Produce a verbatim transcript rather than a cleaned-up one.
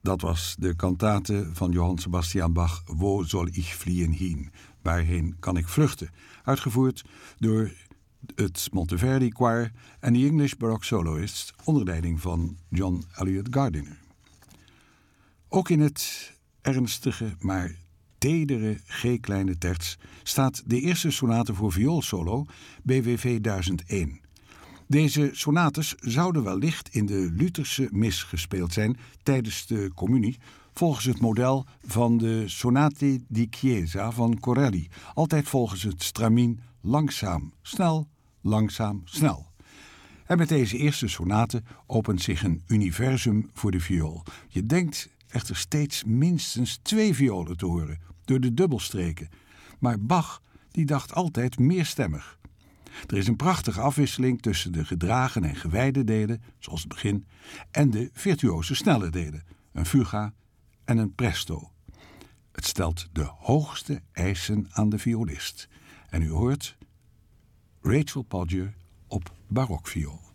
Dat was de kantate van Johann Sebastian Bach, Wo soll ich fliehen hin? Waarheen kan ik vluchten? Uitgevoerd door het Monteverdi Choir en de English Baroque Soloists onder leiding van John Elliott Gardiner. Ook in het ernstige, maar tedere G-kleine terts staat de eerste sonate voor vioolsolo, B W V duizend één. Deze sonates zouden wellicht in de Lutherse mis gespeeld zijn tijdens de communie, volgens het model van de Sonate di Chiesa van Corelli, altijd volgens het stramien langzaam, snel, langzaam, snel. En met deze eerste sonate opent zich een universum voor de viool. Je denkt echter steeds minstens twee violen te horen, door de dubbelstreken. Maar Bach die dacht altijd meerstemmig. Er is een prachtige afwisseling tussen de gedragen en gewijde delen, zoals het begin, en de virtuoze snelle delen, een fuga en een presto. Het stelt de hoogste eisen aan de violist. En u hoort Rachel Podger op barokviool.